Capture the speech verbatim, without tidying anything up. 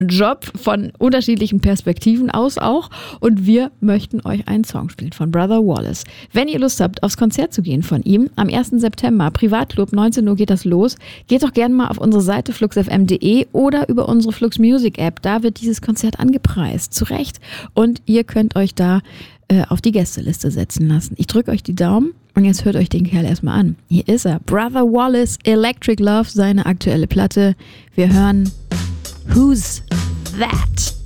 Job von unterschiedlichen Perspektiven aus auch und wir möchten euch einen Song spielen von Brother Wallace. Wenn ihr Lust habt, aufs Konzert zu gehen von ihm, am ersten September, Privatclub, neunzehn Uhr geht das los, geht doch gerne mal auf unsere Seite flux f m punkt de oder über unsere Flux Music App, da wird dieses Konzert angepreist, zu Recht, und ihr könnt euch da äh, auf die Gästeliste setzen lassen. Ich drücke euch die Daumen und jetzt hört euch den Kerl erstmal an. Hier ist er, Brother Wallace, Electric Love, seine aktuelle Platte. Wir hören Who's That?